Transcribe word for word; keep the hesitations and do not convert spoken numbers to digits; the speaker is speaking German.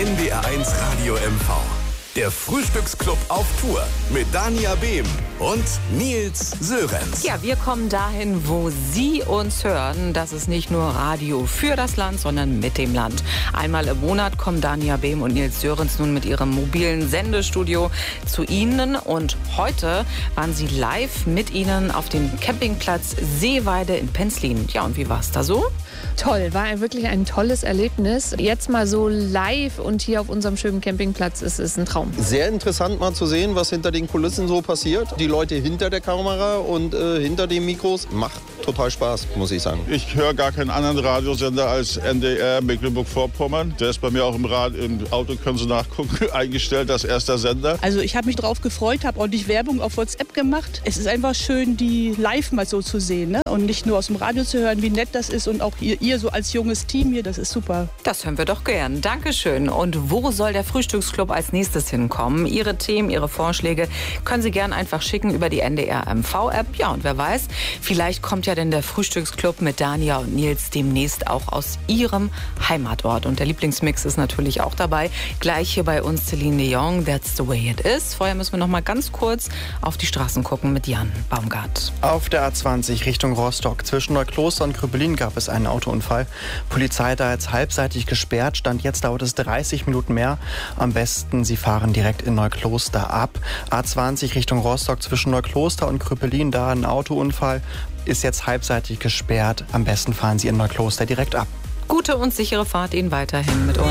N D R eins Radio M V. Der Frühstücksclub auf Tour mit Dania Behm und Nils Sörenz. Ja, wir kommen dahin, wo Sie uns hören. Das ist nicht nur Radio für das Land, sondern mit dem Land. Einmal im Monat kommen Dania Behm und Nils Sörenz nun mit ihrem mobilen Sendestudio zu Ihnen. Und heute waren Sie live mit Ihnen auf dem Campingplatz Seeweide in Penzlin. Ja, und wie war es da so? Toll, war wirklich ein tolles Erlebnis. Jetzt mal so live und hier auf unserem schönen Campingplatz ist es ein Traum. Sehr interessant mal zu sehen, was hinter den Kulissen so passiert. Die Leute hinter der Kamera und äh, hinter den Mikros. Macht total Spaß, muss ich sagen. Ich höre gar keinen anderen Radiosender als N D R Mecklenburg-Vorpommern. Der ist bei mir auch im, Rad, im Auto, können Sie nachgucken, eingestellt als erster Sender. Also ich habe mich drauf gefreut, habe ordentlich Werbung auf WhatsApp gemacht. Es ist einfach schön, die live mal so zu sehen, ne? Und nicht nur aus dem Radio zu hören, wie nett das ist. Und auch ihr, ihr so als junges Team hier, das ist super. Das hören wir doch gern. Dankeschön. Und wo soll der Frühstücksclub als nächstes hinkommen? Ihre Themen, Ihre Vorschläge können Sie gern einfach schicken über die N D R M V-App. Ja, und wer weiß, vielleicht kommt ja denn der Frühstücksclub mit Dania und Nils demnächst auch aus Ihrem Heimatort. Und der Lieblingsmix ist natürlich auch dabei. Gleich hier bei uns Celine Dion, That's the way it is. Vorher müssen wir noch mal ganz kurz auf die Straßen gucken mit Jan Baumgart. Auf der A zwanzig Richtung Rostock zwischen Neukloster und Krüppelin gab es einen Autounfall. Polizei da jetzt halbseitig gesperrt. Stand jetzt dauert es dreißig Minuten mehr. Am besten, Sie fahren direkt in Neukloster ab. A zwanzig Richtung Rostock zwischen Neukloster und Krüppelin, da ein Autounfall, ist jetzt halbseitig gesperrt. Am besten fahren Sie in Neukloster direkt ab. Gute und sichere Fahrt Ihnen weiterhin mit uns.